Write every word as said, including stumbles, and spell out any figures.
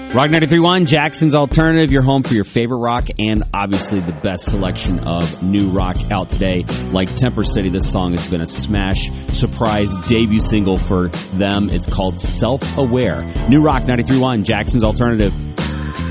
Rock ninety-three point one, Jackson's Alternative, your home for your favorite rock and obviously the best selection of new rock out today. Like Temper City, this song has been a smash surprise debut single for them. It's called Self-Aware. New Rock ninety-three point one, Jackson's Alternative.